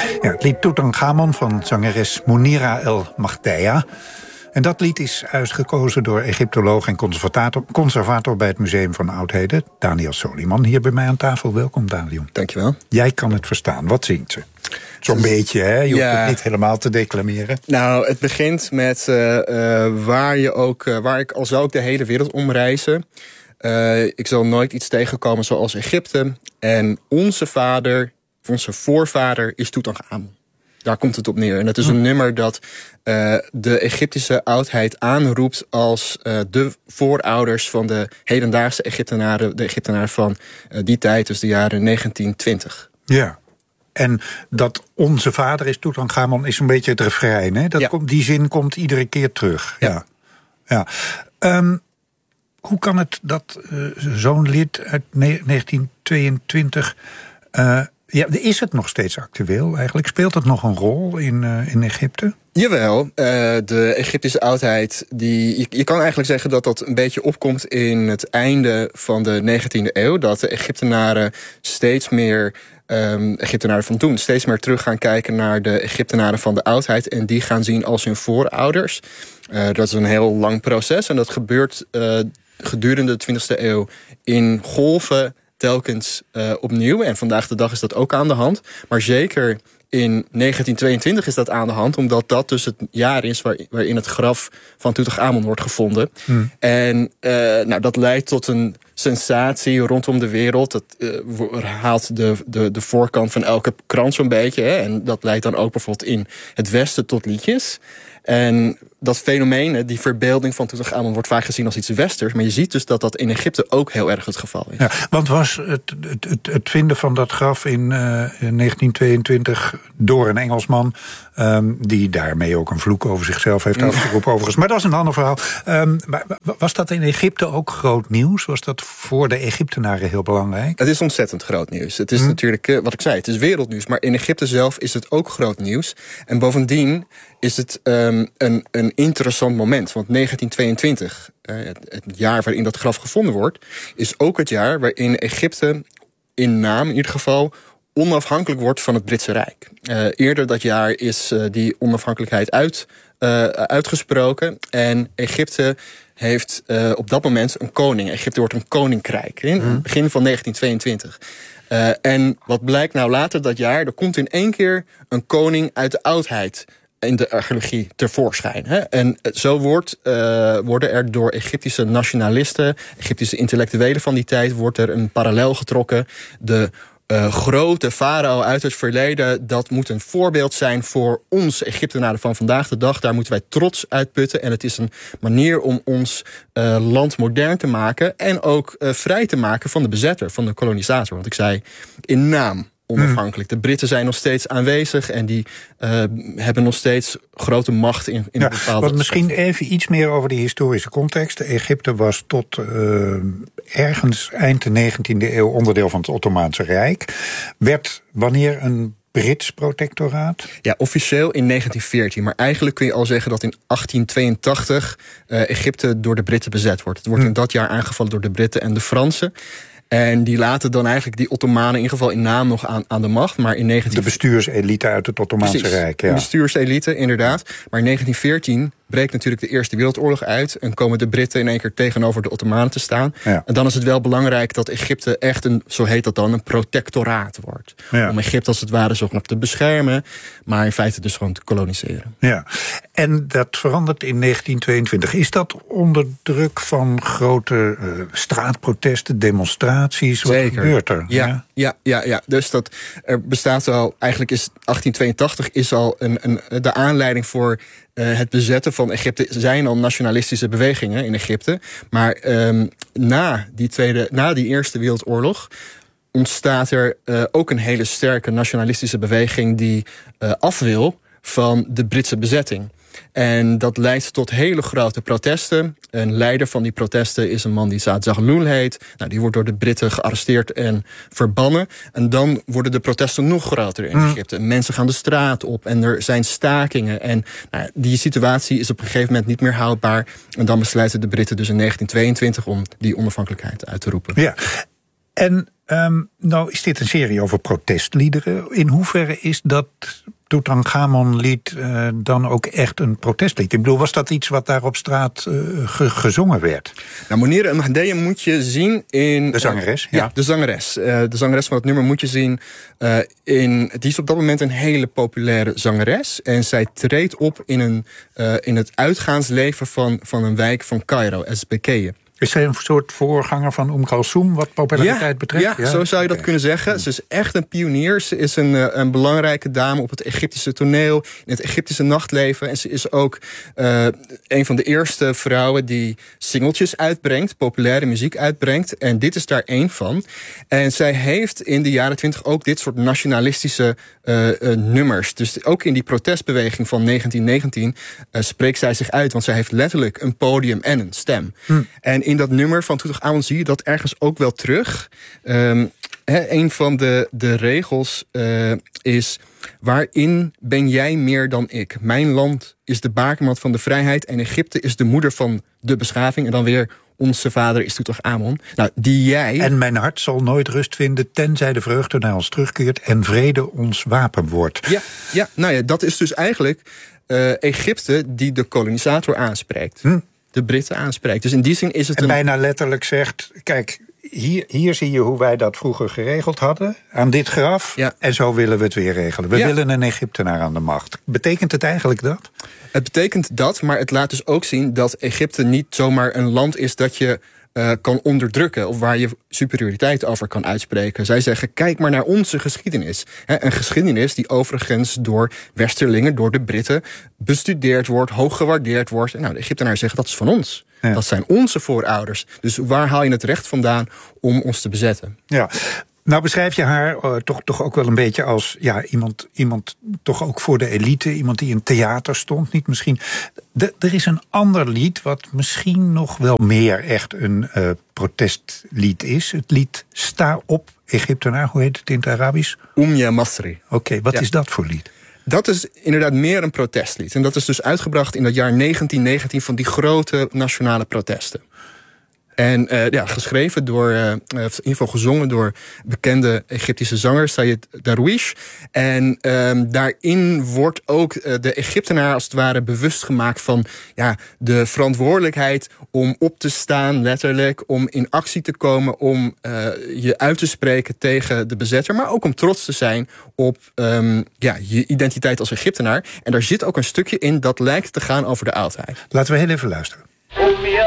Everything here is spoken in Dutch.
Ja, het lied Tutankhamon van zangeres Munira El Magdaya. En dat lied is uitgekozen door Egyptoloog en conservator bij het Museum van Oudheden, Daniel Soliman. Hier bij mij aan tafel. Welkom, Daniel. Dankjewel. Jij kan het verstaan. Wat zingt ze? Zo'n beetje, hè? Je hoeft het niet helemaal te declameren. Nou, het begint met waar ik al zou ik de hele wereld omreizen. Ik zal nooit iets tegenkomen zoals Egypte. En onze voorvader is Tutankhamon. Daar komt het op neer. En dat is een nummer dat de Egyptische oudheid aanroept als de voorouders van de hedendaagse Egyptenaren. De Egyptenaren van die tijd, dus de jaren 1920. Ja. En dat onze vader is Tutankhamon is een beetje het refrein, hè? Die zin komt iedere keer terug. Ja. Hoe kan het dat zo'n lied uit 1922... is het nog steeds actueel eigenlijk? Speelt het nog een rol in Egypte? Jawel, de Egyptische oudheid, je kan eigenlijk zeggen dat dat een beetje opkomt in het einde van de 19e eeuw. Dat de Egyptenaren Egyptenaren van toen steeds meer terug gaan kijken naar de Egyptenaren van de oudheid en die gaan zien als hun voorouders. Dat is een heel lang proces en dat gebeurt gedurende de 20e eeuw in golven telkens opnieuw. En vandaag de dag is dat ook aan de hand. Maar zeker in 1922 is dat aan de hand, omdat dat dus het jaar is waarin het graf van Tutankhamon wordt gevonden. En dat leidt tot een sensatie rondom de wereld. Dat haalt de voorkant van elke krant zo'n beetje. Hè? En dat leidt dan ook bijvoorbeeld in het Westen tot liedjes. En dat fenomeen, die verbeelding van Tutankhamon, wordt vaak gezien als iets westers. Maar je ziet dus dat dat in Egypte ook heel erg het geval is. Ja, want was het vinden van dat graf in 1922 door een Engelsman, die daarmee ook een vloek over zichzelf heeft afgeroepen overigens. Maar dat is een ander verhaal. Maar was dat in Egypte ook groot nieuws? Was dat voor de Egyptenaren heel belangrijk? Het is ontzettend groot nieuws. Het is natuurlijk, wat ik zei, het is wereldnieuws. Maar in Egypte zelf is het ook groot nieuws. En bovendien is het een interessant moment. Want 1922, het jaar waarin dat graf gevonden wordt, is ook het jaar waarin Egypte in naam in ieder geval onafhankelijk wordt van het Britse Rijk. Eerder dat jaar is die onafhankelijkheid uitgesproken. En Egypte heeft op dat moment een koning. Egypte wordt een koninkrijk in het begin van 1922. En wat blijkt nou later dat jaar? Er komt in één keer een koning uit de oudheid in de archeologie tevoorschijn. Hè? En zo worden er door Egyptische nationalisten, Egyptische intellectuelen van die tijd, wordt er een parallel getrokken. De grote farao uit het verleden, dat moet een voorbeeld zijn voor ons Egyptenaren van vandaag de dag. Daar moeten wij trots uitputten. En het is een manier om ons land modern te maken en ook vrij te maken van de bezetter, van de kolonisator. Want ik zei, in naam onafhankelijk. De Britten zijn nog steeds aanwezig en die hebben nog steeds grote macht in bepaalde... Want misschien even iets meer over die historische context. Egypte was tot ergens eind de 19e eeuw onderdeel van het Ottomaanse Rijk. Werd wanneer een Brits protectoraat? Ja, officieel in 1914. Maar eigenlijk kun je al zeggen dat in 1882 Egypte door de Britten bezet wordt. Het wordt in dat jaar aangevallen door de Britten en de Fransen. En die laten dan eigenlijk die Ottomanen in ieder geval in naam nog aan de macht. Maar in De bestuurselite uit het Ottomaanse Rijk. Ja. De bestuurselite, inderdaad. Maar in 1914 breekt natuurlijk de Eerste Wereldoorlog uit en komen de Britten in één keer tegenover de Ottomanen te staan. Ja. En dan is het wel belangrijk dat Egypte echt zo heet dat dan, een protectoraat wordt. Ja. Om Egypte als het ware zogenaamd te beschermen, maar in feite dus gewoon te koloniseren. Ja. En dat verandert in 1922. Is dat onder druk van grote straatprotesten, demonstraties? Wat gebeurt er? Ja. Dus er bestaat al, eigenlijk is 1882 is al de aanleiding voor het bezetten van Egypte. Zijn al nationalistische bewegingen in Egypte. Maar na die Eerste Wereldoorlog ontstaat er ook een hele sterke nationalistische beweging die af wil van de Britse bezetting. En dat leidt tot hele grote protesten. Een leider van die protesten is een man die Saad Zaghloul heet. Nou, die wordt door de Britten gearresteerd en verbannen. En dan worden de protesten nog groter in Egypte. Mensen gaan de straat op en er zijn stakingen. En die situatie is op een gegeven moment niet meer houdbaar. En dan besluiten de Britten dus in 1922 om die onafhankelijkheid uit te roepen. Ja, en Nou is dit een serie over protestliederen. In hoeverre is dat Tutankhamon-lied dan ook echt een protestlied? Ik bedoel, was dat iets wat daar op straat gezongen werd? Nou, Monira El-Mahdiya moet je zien in... De zangeres? Ja, de zangeres. De zangeres van het nummer moet je zien die is op dat moment een hele populaire zangeres. En zij treedt op in het uitgaansleven van een wijk van Cairo, Esbekeye. Is zij een soort voorganger van Kalsoum wat populariteit betreft? Ja, zo zou je dat kunnen zeggen. Ze is echt een pionier. Ze is een belangrijke dame op het Egyptische toneel, in het Egyptische nachtleven. En ze is ook een van de eerste vrouwen die singeltjes uitbrengt, populaire muziek uitbrengt. En dit is daar één van. En zij heeft in de jaren 20 ook dit soort nationalistische nummers. Dus ook in die protestbeweging van 1919 spreekt zij zich uit. Want zij heeft letterlijk een podium en een stem. En in dat nummer van Tutankhamon zie je dat ergens ook wel terug. Een van de regels is: waarin ben jij meer dan ik? Mijn land is de bakermat van de vrijheid en Egypte is de moeder van de beschaving. En dan weer: onze vader is Tutankhamon. Nou, die jij... En mijn hart zal nooit rust vinden tenzij de vreugde naar ons terugkeert en vrede ons wapen wordt. Ja, nou ja, dat is dus eigenlijk Egypte die de kolonisator aanspreekt. De Britten aanspreekt. Dus in die zin is het en bijna letterlijk zegt: kijk, hier zie je hoe wij dat vroeger geregeld hadden, aan dit graf. Ja. En zo willen we het weer regelen. We willen een Egyptenaar aan de macht. Betekent het eigenlijk dat? Het betekent dat, maar het laat dus ook zien dat Egypte niet zomaar een land is dat je kan onderdrukken of waar je superioriteit over kan uitspreken. Zij zeggen: kijk maar naar onze geschiedenis. Een geschiedenis die overigens door Westerlingen, door de Britten bestudeerd wordt, hoog gewaardeerd wordt. En nou, de Egyptenaren zeggen: dat is van ons. Ja. Dat zijn onze voorouders. Dus waar haal je het recht vandaan om ons te bezetten? Ja. Nou beschrijf je haar toch ook wel een beetje als iemand toch ook voor de elite. Iemand die in theater stond, niet misschien. Er is een ander lied wat misschien nog wel meer echt een protestlied is. Het lied Sta op, Egyptenaar. Hoe heet het in het Arabisch? Ya Masri. Oké, wat is dat voor lied? Dat is inderdaad meer een protestlied. En dat is dus uitgebracht in dat jaar 1919 van die grote nationale protesten. En geschreven door, in ieder geval gezongen door bekende Egyptische zanger Sayed Darwish. En daarin wordt ook de Egyptenaar als het ware bewust gemaakt van de verantwoordelijkheid om op te staan, letterlijk, om in actie te komen, om je uit te spreken tegen de bezetter, maar ook om trots te zijn op je identiteit als Egyptenaar. En daar zit ook een stukje in dat lijkt te gaan over de oudheid. Laten we heel even luisteren.